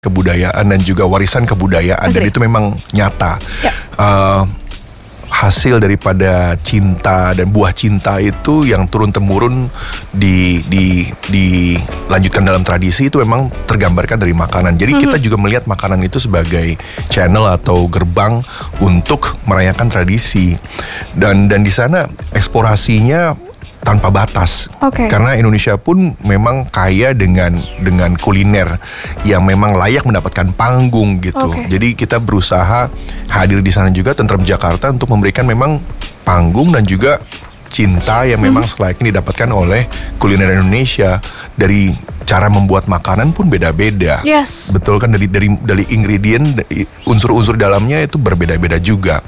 kebudayaan dan juga warisan kebudayaan. Dan itu memang nyata. Hasil daripada cinta dan buah cinta itu yang turun-temurun dilanjutkan dalam tradisi itu memang tergambarkan dari makanan. Jadi kita juga melihat makanan itu sebagai channel atau gerbang untuk merayakan tradisi. Dan di sana eksplorasinya tanpa batas. Karena Indonesia pun memang kaya dengan kuliner yang memang layak mendapatkan panggung gitu. Jadi kita berusaha hadir di sana juga Tentrem Jakarta untuk memberikan memang panggung dan juga cinta yang memang selayaknya didapatkan oleh kuliner Indonesia. Dari cara membuat makanan pun beda-beda. Betul kan, dari ingredient, unsur-unsur dalamnya itu berbeda-beda juga.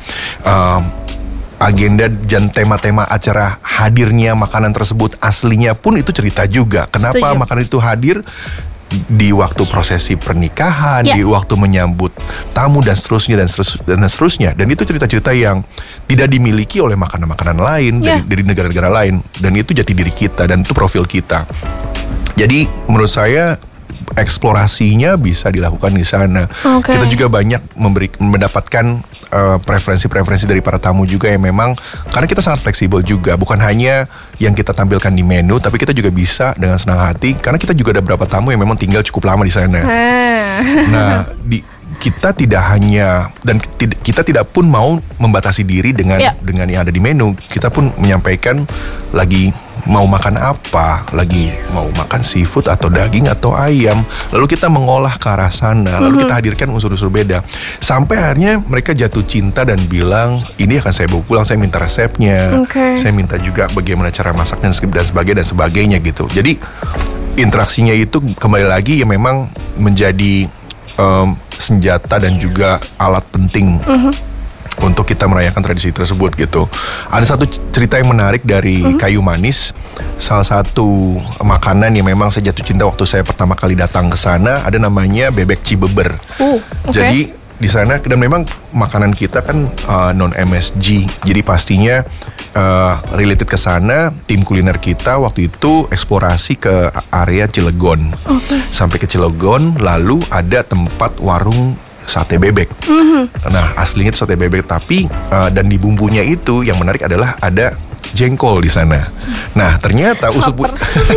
Agenda dan tema-tema acara hadirnya makanan tersebut aslinya pun itu cerita juga. Kenapa makanan itu hadir di waktu prosesi pernikahan, di waktu menyambut tamu dan seterusnya. Dan itu cerita-cerita yang tidak dimiliki oleh makanan-makanan lain dari negara-negara lain. Dan itu jati diri kita dan itu profil kita. Jadi menurut saya eksplorasinya bisa dilakukan di sana. Kita juga banyak mendapatkan preferensi-preferensi dari para tamu juga yang memang, karena kita sangat fleksibel juga, bukan hanya yang kita tampilkan di menu, tapi kita juga bisa dengan senang hati, karena kita juga ada beberapa tamu yang memang tinggal cukup lama di sana. Nah, kita tidak hanya, dan kita tidak pun mau membatasi diri dengan yang ada di menu. Kita pun menyampaikan lagi mau makan apa, lagi mau makan seafood atau daging atau ayam. Lalu kita mengolah ke arah sana, lalu kita hadirkan unsur-unsur beda. Sampai akhirnya mereka jatuh cinta dan bilang, ini akan saya bawa pulang, saya minta resepnya, saya minta juga bagaimana cara masaknya dan sebagainya gitu. Jadi interaksinya itu kembali lagi yang memang menjadi senjata dan juga alat penting untuk kita merayakan tradisi tersebut gitu. Ada satu cerita yang menarik dari Kayu Manis. Salah satu makanan yang memang saya jatuh cinta waktu saya pertama kali datang ke sana, ada namanya bebek cibeber. Jadi di sana, dan memang makanan kita kan non MSG. Jadi pastinya related ke sana. Tim kuliner kita waktu itu eksplorasi ke area Cilegon. Sampai ke Cilegon, lalu ada tempat warung sate bebek. Nah, aslinya itu sate bebek, tapi dan di bumbunya itu yang menarik adalah ada jengkol di sana. Nah, ternyata usut punya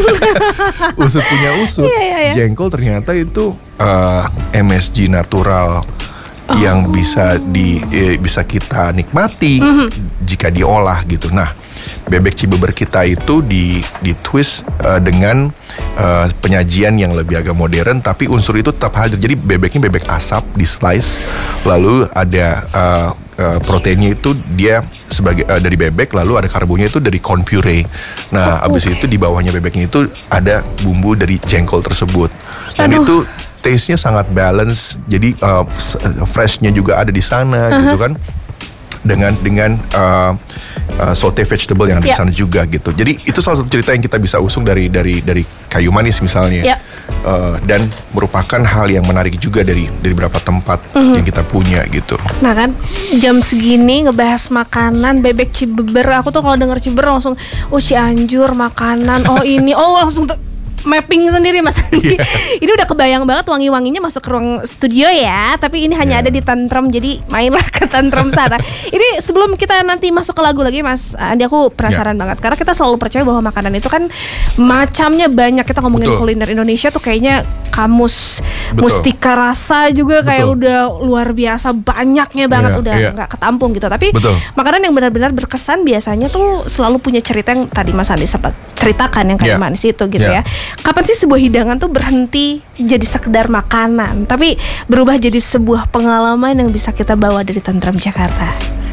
usut. Jengkol ternyata itu MSG natural yang bisa kita nikmati jika diolah gitu. Nah, bebek cibeber kita itu di twist dengan penyajian yang lebih agak modern, tapi unsur itu tetap hadir. Jadi bebeknya bebek asap di slice, lalu ada proteinnya itu dia sebagai dari bebek, lalu ada karbonya itu dari corn puree. Nah, abis itu di bawahnya bebeknya itu ada bumbu dari jengkol tersebut. Dan itu taste-nya sangat balance. Jadi freshnya juga ada di sana gitu kan. Dengan saute vegetable yang ada di sana juga gitu. Jadi itu salah satu cerita yang kita bisa usung dari Kayu Manis misalnya. Dan merupakan hal yang menarik juga dari beberapa tempat yang kita punya gitu. Nah kan, jam segini ngebahas makanan bebek cibeber. Aku tuh kalau denger cibeber langsung Cianjur makanan. Ini langsung mapping sendiri Mas Andi. Ini udah kebayang banget wangi-wanginya masuk ke ruang studio ya. Tapi ini hanya ada di Tentrem, jadi mainlah ke Tentrem sana. Ini sebelum kita nanti masuk ke lagu lagi Mas Andi, aku penasaran banget. Karena kita selalu percaya bahwa makanan itu kan macamnya banyak. Kita ngomongin kuliner Indonesia tuh kayaknya kamus mustika rasa juga kayak udah luar biasa banyaknya banget, udah gak ketampung gitu. Tapi makanan yang benar-benar berkesan biasanya tuh selalu punya cerita yang tadi Mas Andi sempat ceritakan, yang Kayu Manis itu gitu ya. Kapan sih sebuah hidangan tuh berhenti jadi sekedar makanan, tapi berubah jadi sebuah pengalaman yang bisa kita bawa dari Tentrem Jakarta?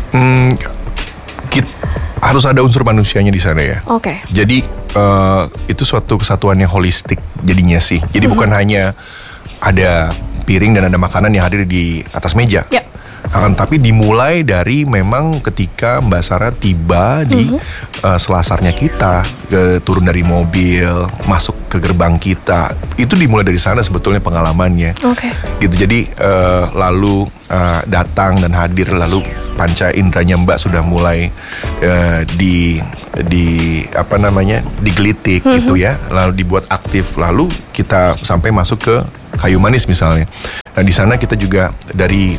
Harus ada unsur manusianya di sana ya. Jadi itu suatu kesatuan yang holistik jadinya sih. Jadi bukan hanya ada piring dan ada makanan yang hadir di atas meja. Akan tapi dimulai dari memang ketika Mbak Sarah tiba di selasarnya kita, turun dari mobil, masuk ke gerbang kita, itu dimulai dari sana sebetulnya pengalamannya. Gitu. Jadi lalu datang dan hadir, lalu panca inderanya Mbak sudah mulai digelitik gitu ya, lalu dibuat aktif, lalu kita sampai masuk ke Kayu Manis misalnya. Nah di sana kita juga dari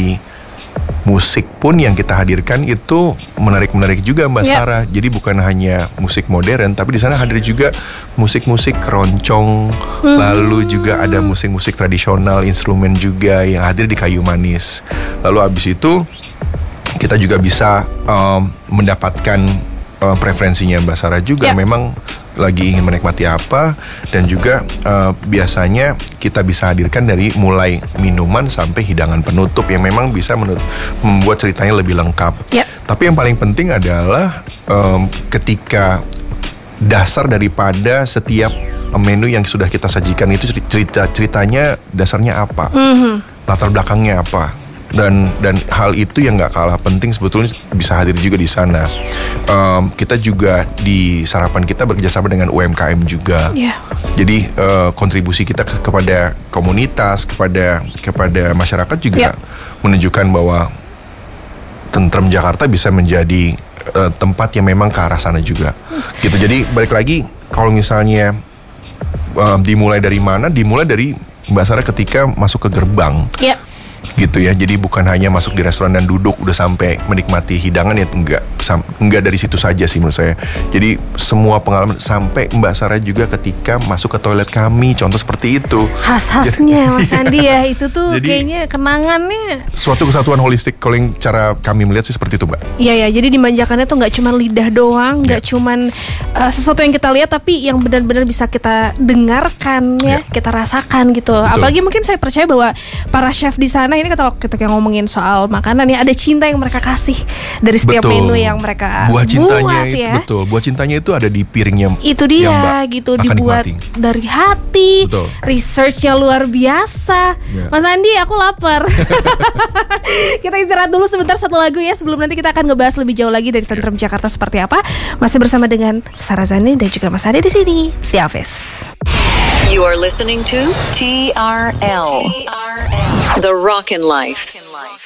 musik pun yang kita hadirkan itu menarik juga Mbak Sarah. Jadi bukan hanya musik modern, tapi di sana hadir juga musik-musik keroncong, lalu juga ada musik-musik tradisional, instrumen juga yang hadir di Kayu Manis. Lalu abis itu kita juga bisa mendapatkan preferensinya Mbak Sarah juga. Memang lagi ingin menikmati apa, dan juga biasanya kita bisa hadirkan dari mulai minuman sampai hidangan penutup yang memang bisa membuat ceritanya lebih lengkap. Tapi yang paling penting adalah ketika dasar daripada setiap menu yang sudah kita sajikan itu ceritanya dasarnya apa, latar belakangnya apa. Dan hal itu yang nggak kalah penting sebetulnya bisa hadir juga di sana. Kita juga di sarapan kita bekerjasama dengan UMKM juga. Jadi kontribusi kita kepada komunitas, kepada masyarakat juga menunjukkan bahwa Tentrem Jakarta bisa menjadi tempat yang memang ke arah sana juga. Gitu. Jadi balik lagi, kalau misalnya dimulai dari mana? Dimulai dari Mbak Sarah ketika masuk ke gerbang. Gitu ya, jadi bukan hanya masuk di restoran dan duduk udah sampai menikmati hidangan, ya enggak dari situ saja sih menurut saya. Jadi semua pengalaman sampai Mbak Sarah juga ketika masuk ke toilet kami, contoh seperti itu. Khas-khasnya Mas Andi ya, itu tuh jadi, kayaknya kenangannya. Suatu kesatuan holistik, kalau yang cara kami melihat sih seperti itu Mbak. Iya, jadi dimanjakannya tuh nggak cuma lidah doang, nggak cuman sesuatu yang kita lihat, tapi yang benar-benar bisa kita dengarkan kita rasakan gitu. Betul. Apalagi mungkin saya percaya bahwa para chef di sana ini ketika ngomongin soal makanan ya, ada cinta yang mereka kasih dari setiap menu yang mereka buat ya. Betul, buah cintanya itu ada di piringnya. Itu dia gitu, dibuat dari hati. Betul. Researchnya luar biasa. Mas Andi, aku lapar. Kita istirahat dulu sebentar, satu lagu ya, sebelum nanti kita akan ngebahas lebih jauh lagi dari Tentrem Jakarta seperti apa. Masih bersama dengan Sarah Zani dan juga Mas Andi di sini. The Office. You are listening to TRL, The Rockin' Life.